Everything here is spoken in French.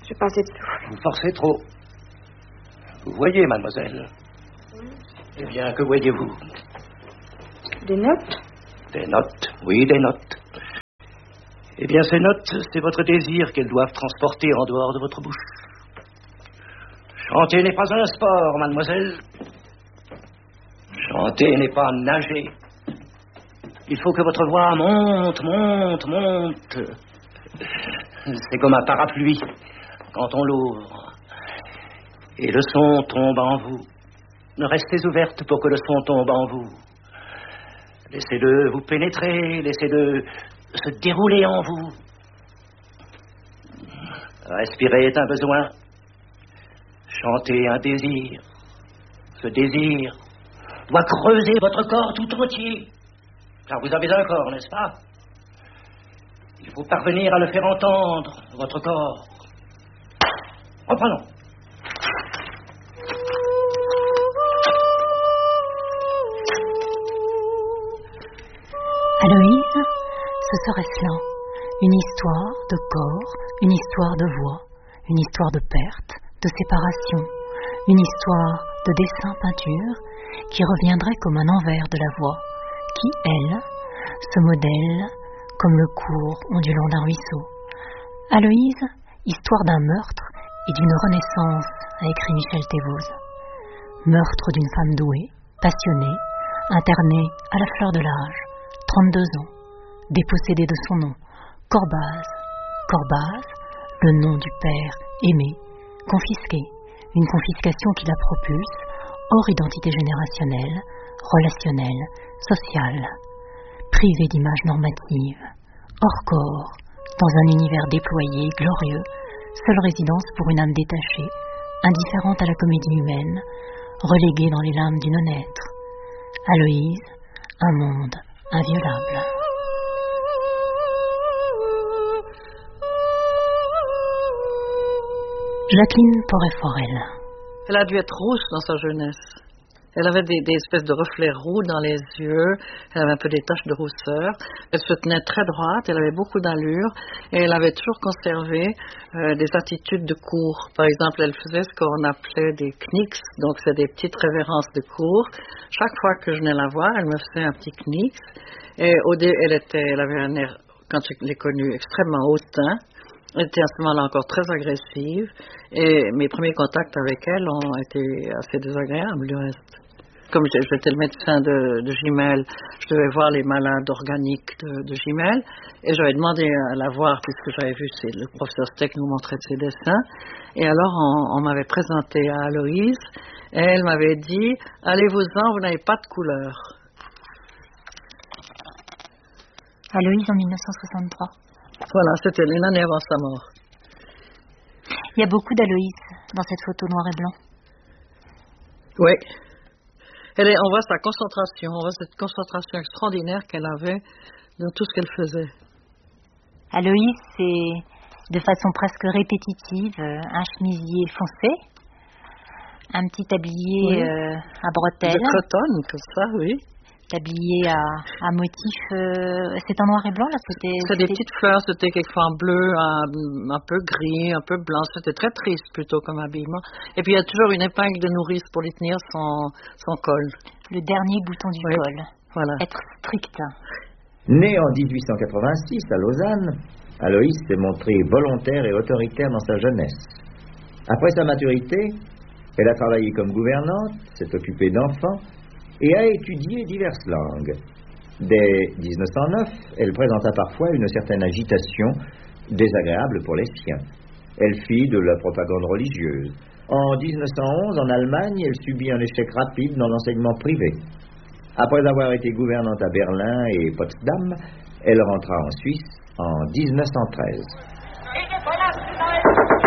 J'ai pas assez de souffle. Vous forcez trop. Vous voyez, mademoiselle. Oui. Eh bien, que voyez-vous? Des notes? Des notes, oui, des notes. Eh bien, ces notes, c'est votre désir qu'elles doivent transporter en dehors de votre bouche. Chanter n'est pas un sport, mademoiselle. Chanter n'est pas nager. Il faut que votre voix monte, monte, monte. C'est comme un parapluie quand on l'ouvre. Et le son tombe en vous. Restez ouverte pour que le son tombe en vous. Laissez-le vous pénétrer, laissez-le se dérouler en vous. Respirer est un besoin. Chanter un désir. Ce désir doit creuser votre corps tout entier. Car vous avez un corps, n'est-ce pas? Il faut parvenir à le faire entendre, votre corps. Reprenons. Aloïse, ce serait cela. Une histoire de corps, une histoire de voix, une histoire de perte, de séparation, une histoire de dessin-peinture qui reviendrait comme un envers de la voix, qui, elle, se modèle comme le cours ondulant d'un ruisseau. Aloïse, histoire d'un meurtre et d'une renaissance, a écrit Michel Thévose. Meurtre d'une femme douée, passionnée, internée à la fleur de l'âge, 32 ans, dépossédée de son nom, Corbaz, le nom du père aimé, confisqué, une confiscation qui la propulse hors identité générationnelle, relationnelle, sociale, privée d'images normatives, hors corps, dans un univers déployé, glorieux, seule résidence pour une âme détachée, indifférente à la comédie humaine, reléguée dans les limbes du non-être. Aloïse, un monde inviolable. Jacqueline Porret-Forel. Elle a dû être rousse dans sa jeunesse. Elle avait des espèces de reflets roux dans les yeux, elle avait un peu des taches de rousseur, elle se tenait très droite, elle avait beaucoup d'allure et elle avait toujours conservé des attitudes de cour. Par exemple, elle faisait ce qu'on appelait des knicks, donc c'est des petites révérences de cour. Chaque fois que je venais la voir, elle me faisait un petit knicks et elle avait un air, quand je l'ai connue, extrêmement hautain. Elle était à ce moment-là encore très agressive et mes premiers contacts avec elle ont été assez désagréables du reste. Comme j'étais le médecin de Gimel, je devais voir les malades organiques de Gimel et j'avais demandé à la voir puisque j'avais vu le professeur Steck nous montrer ses dessins et alors on m'avait présenté à Aloïse et elle m'avait dit « Allez-vous-en, vous n'avez pas de couleur ». Aloïse en 1963. Voilà, c'était une année avant sa mort. Il y a beaucoup d'Aloïse dans cette photo noir et blanc. Oui. On voit sa concentration, on voit cette concentration extraordinaire qu'elle avait dans tout ce qu'elle faisait. Aloïse, c'est de façon presque répétitive, un chemisier foncé, un petit tablier à bretelles. De cretonne, comme ça, oui. Tablier à motif, c'est en noir et blanc là, c'était des petites fleurs, c'était quelquefois en bleu, un peu gris, un peu blanc, c'était très triste plutôt comme habillement. Et puis il y a toujours une épingle de nourrice pour lui tenir son col. Le dernier bouton du col. Voilà. Être strict. Née en 1886 à Lausanne, Aloïse s'est montrée volontaire et autoritaire dans sa jeunesse. Après sa maturité, elle a travaillé comme gouvernante, s'est occupée d'enfants et a étudié diverses langues. Dès 1909, elle présenta parfois une certaine agitation, désagréable pour les siens. Elle fit de la propagande religieuse. En 1911, en Allemagne, elle subit un échec rapide dans l'enseignement privé. Après avoir été gouvernante à Berlin et Potsdam, elle rentra en Suisse en 1913.